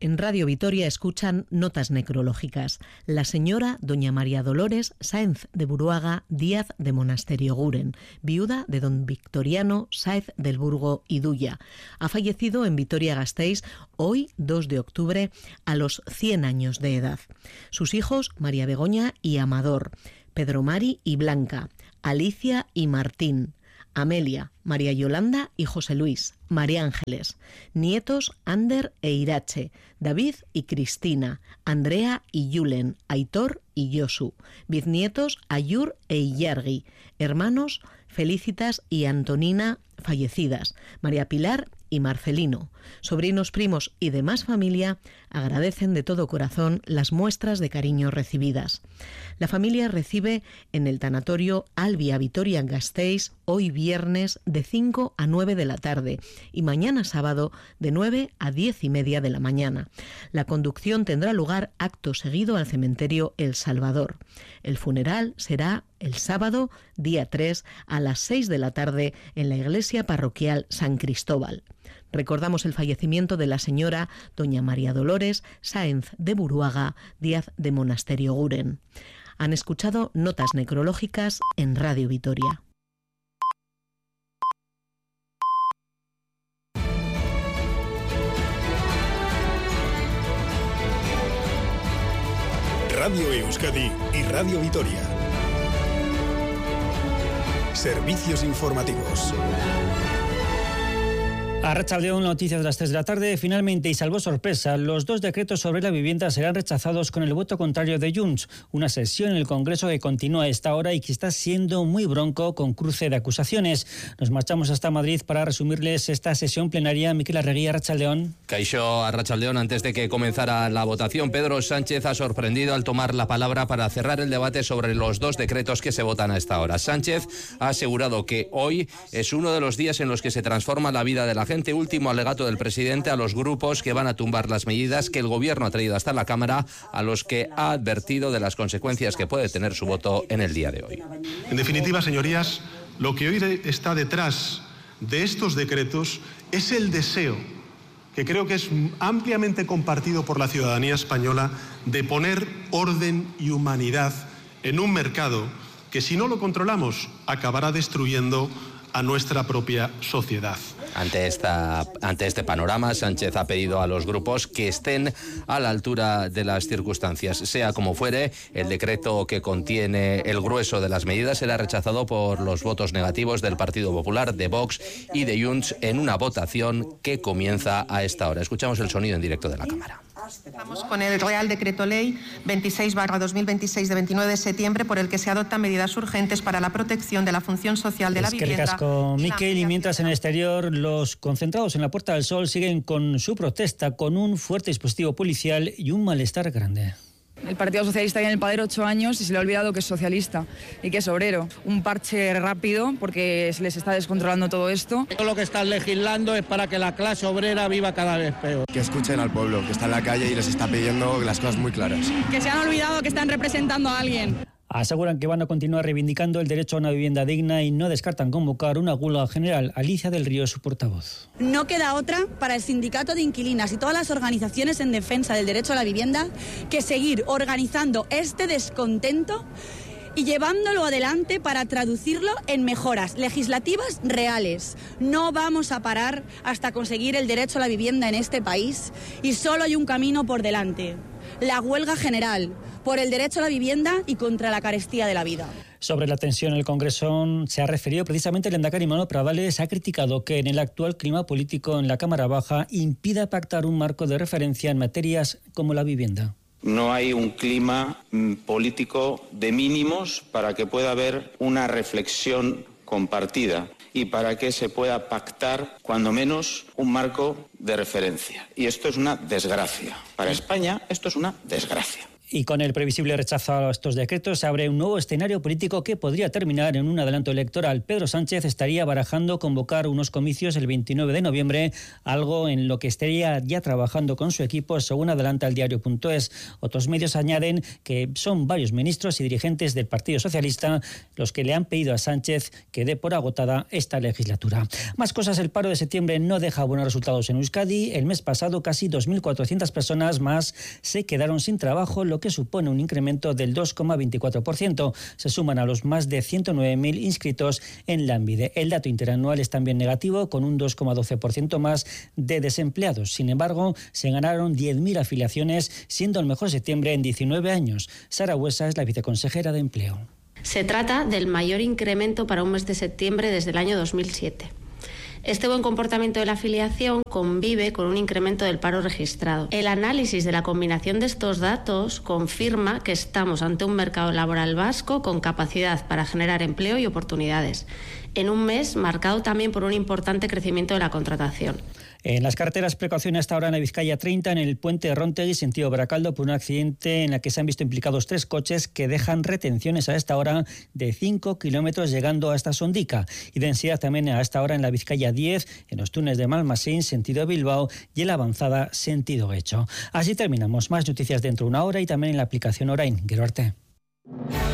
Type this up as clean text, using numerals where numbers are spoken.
En Radio Vitoria escuchan Notas Necrológicas. La señora doña María Dolores Sáenz de Buruaga Díaz de Monasterio Guren, viuda de don Victoriano Sáenz del Burgo y Duya. Ha fallecido en Vitoria-Gasteiz hoy, 2 de octubre, a los 100 años de edad. Sus hijos, María Begoña y Amador, Pedro Mari y Blanca, Alicia y Martín, Amelia, María Yolanda y José Luis, María Ángeles, nietos Ander e Irache, David y Cristina, Andrea y Yulen, Aitor y Josu, bisnietos Ayur e Iyargi, hermanos Felicitas y Antonina, fallecidas, María Pilar y Marcelino. Sobrinos, primos y demás familia agradecen de todo corazón las muestras de cariño recibidas. La familia recibe en el tanatorio Albia Vitoria-Gasteiz hoy viernes de 5 a 9 de la tarde y mañana sábado de 9 a 10:30 de la mañana. La conducción tendrá lugar acto seguido al cementerio El Salvador. El funeral será el sábado, día 3, a las 6 de la tarde en la iglesia parroquial San Cristóbal. Recordamos el fallecimiento de la señora doña María Dolores Sáenz de Buruaga Díaz de Monasterio Guren. Han escuchado Notas Necrológicas en Radio Vitoria. Radio Euskadi y Radio Vitoria. Servicios informativos. Arratsaldeon, noticias de las 3 de la tarde. Finalmente, y salvo sorpresa, los 2 decretos sobre la vivienda serán rechazados con el voto contrario de Junts. Una sesión en el Congreso que continúa a esta hora y que está siendo muy bronco con cruce de acusaciones. Nos marchamos hasta Madrid para resumirles esta sesión plenaria. Miquel Arregui, arratsaldeon. Kaixo, arratsaldeon. Antes de que comenzara la votación, Pedro Sánchez ha sorprendido al tomar la palabra para cerrar el debate sobre los 2 decretos que se votan a esta hora. Sánchez ha asegurado que hoy es uno de los días en los que se transforma la vida de la gente. Último alegato del presidente a los grupos que van a tumbar las medidas que el gobierno ha traído hasta la Cámara, a los que ha advertido de las consecuencias que puede tener su voto en el día de hoy. En definitiva, señorías, lo que hoy está detrás de estos decretos es el deseo, que creo que es ampliamente compartido por la ciudadanía española, de poner orden y humanidad en un mercado que, si no lo controlamos, acabará destruyendo a nuestra propia sociedad. Ante este panorama, Sánchez ha pedido a los grupos que estén a la altura de las circunstancias. Sea como fuere, el decreto que contiene el grueso de las medidas será rechazado por los votos negativos del Partido Popular, de Vox y de Junts en una votación que comienza a esta hora. Escuchamos el sonido en directo de la Cámara. Empezamos con el Real Decreto Ley 26/2026 de 29 de septiembre por el que se adoptan medidas urgentes para la protección de la función social de la vivienda. Es que ricasco, Miquel, y mientras en el exterior los concentrados en la Puerta del Sol siguen con su protesta con un fuerte dispositivo policial y un malestar grande. El Partido Socialista lleva en el poder 8 años y se le ha olvidado que es socialista y que es obrero. Un parche rápido porque se les está descontrolando todo esto. Todo lo que están legislando es para que la clase obrera viva cada vez peor. Que escuchen al pueblo, que está en la calle y les está pidiendo las cosas muy claras. Que se han olvidado que están representando a alguien. Aseguran que van a continuar reivindicando el derecho a una vivienda digna y no descartan convocar una huelga general. Alicia del Río, su portavoz. No queda otra para el sindicato de inquilinas y todas las organizaciones en defensa del derecho a la vivienda que seguir organizando este descontento y llevándolo adelante para traducirlo en mejoras legislativas reales. No vamos a parar hasta conseguir el derecho a la vivienda en este país y solo hay un camino por delante: la huelga general por el derecho a la vivienda y contra la carestía de la vida. Sobre la tensión en el Congreso se ha referido precisamente el lehendakari Manuel Pradales. Ha criticado que en el actual clima político en la Cámara Baja impida pactar un marco de referencia en materias como la vivienda. No hay un clima político de mínimos para que pueda haber una reflexión compartida y para que se pueda pactar, cuando menos, un marco de referencia. Y esto es una desgracia. Para España, esto es una desgracia. Y con el previsible rechazo a estos decretos se abre un nuevo escenario político que podría terminar en un adelanto electoral. Pedro Sánchez estaría barajando convocar unos comicios el 29 de noviembre, algo en lo que estaría ya trabajando con su equipo, según adelanta el diario.es. Otros medios añaden que son varios ministros y dirigentes del Partido Socialista los que le han pedido a Sánchez que dé por agotada esta legislatura. Más cosas, el paro de septiembre no deja buenos resultados en Euskadi. El mes pasado casi 2.400 personas más se quedaron sin trabajo, lo que supone un incremento del 2,24%. Se suman a los más de 109.000 inscritos en Lanbide. El dato interanual es también negativo, con un 2,12% más de desempleados. Sin embargo, se ganaron 10.000 afiliaciones, siendo el mejor septiembre en 19 años. Sara Huesa es la viceconsejera de Empleo. Se trata del mayor incremento para un mes de septiembre desde el año 2007. Este buen comportamiento de la afiliación convive con un incremento del paro registrado. El análisis de la combinación de estos datos confirma que estamos ante un mercado laboral vasco con capacidad para generar empleo y oportunidades, en un mes marcado también por un importante crecimiento de la contratación. En las carreteras, precaución hasta ahora en la Vizcaya 30, en el puente de Rontegui, sentido Baracaldo, por un accidente en el que se han visto implicados 3 coches que dejan retenciones a esta hora de 5 kilómetros llegando hasta Sondica. Y densidad también a esta hora en la Vizcaya 10, en los túneles de Malmasín, sentido Bilbao, y en la avanzada, sentido Guecho. Así terminamos. Más noticias dentro de una hora y también en la aplicación Orain. Gero arte.